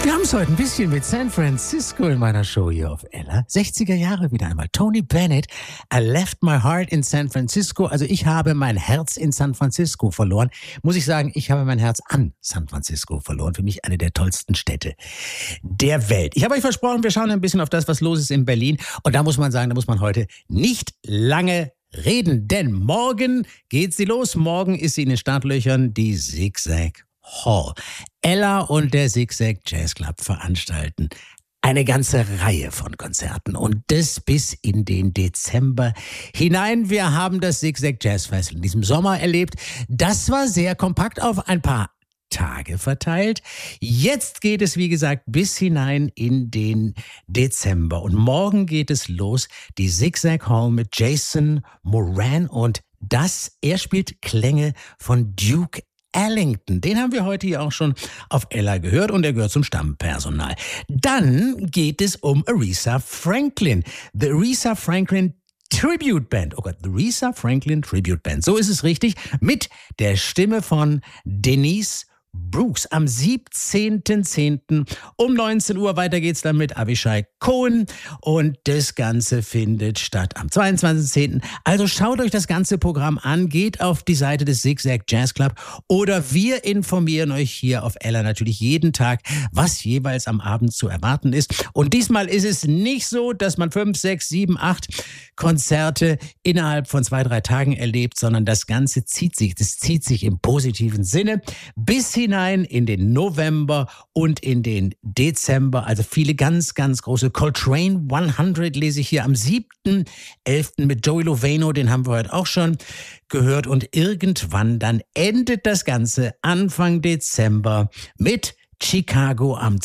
Wir haben es heute ein bisschen mit San Francisco in meiner Show hier auf Ella. 60er Jahre wieder einmal. Tony Bennett, I left my heart in San Francisco. Also ich habe mein Herz in San Francisco verloren. Muss ich sagen, ich habe mein Herz an San Francisco verloren. Für mich eine der tollsten Städte der Welt. Ich habe euch versprochen, wir schauen ein bisschen auf das, was los ist in Berlin. Und da muss man sagen, da muss man heute nicht lange reden. Denn morgen geht sie los. Morgen ist sie in den Startlöchern, die Zigzag Hall. Ella und der Zigzag Jazz Club veranstalten eine ganze Reihe von Konzerten und das bis in den Dezember hinein. Wir haben das Zigzag Jazz Fest in diesem Sommer erlebt. Das war sehr kompakt auf ein paar Tage verteilt. Jetzt geht es, wie gesagt, bis hinein in den Dezember. Und morgen geht es los, die Zigzag Hall mit Jason Moran und er spielt Klänge von Duke Ellington. Den haben wir heute hier auch schon auf Ella gehört und er gehört zum Stammpersonal. Dann geht es um Aretha Franklin. The Aretha Franklin Tribute Band. Oh Gott, The Aretha Franklin Tribute Band. So ist es richtig. Mit der Stimme von Denise Brooks am 17.10. um 19 Uhr. Weiter geht's dann mit Avishai Cohen und das Ganze findet statt am 22.10. Also schaut euch das ganze Programm an, geht auf die Seite des Zigzag Jazz Club oder wir informieren euch hier auf Ella natürlich jeden Tag, was jeweils am Abend zu erwarten ist. Und diesmal ist es nicht so, dass man 5, 6, 7, 8 Konzerte innerhalb von 2, 3 Tagen erlebt, sondern das Ganze zieht sich im positiven Sinne bis hinein in den November und in den Dezember. Also viele ganz, ganz große. Coltrane 100 lese ich hier am 7.11. mit Joey Lovano, den haben wir heute auch schon gehört. Und irgendwann dann endet das Ganze Anfang Dezember mit Chicago am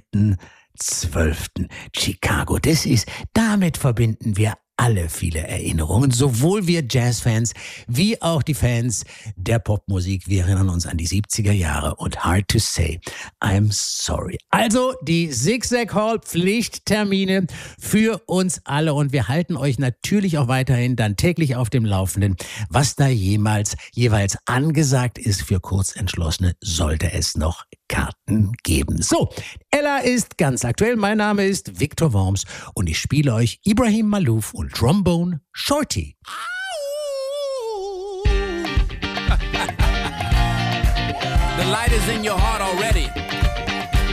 2.12. Chicago, damit verbinden wir alle viele Erinnerungen, sowohl wir Jazzfans wie auch die Fans der Popmusik. Wir erinnern uns an die 70er Jahre und Hard to Say, I'm Sorry. Also die Zigzag Hall Pflichttermine für uns alle und wir halten euch natürlich auch weiterhin dann täglich auf dem Laufenden, was da jeweils angesagt ist für Kurzentschlossene, sollte es noch Karten geben. So, Ella ist ganz aktuell. Mein Name ist Viktor Worms und ich spiele euch Ibrahim Malouf und Trombone Shorty. The light is in your heart already.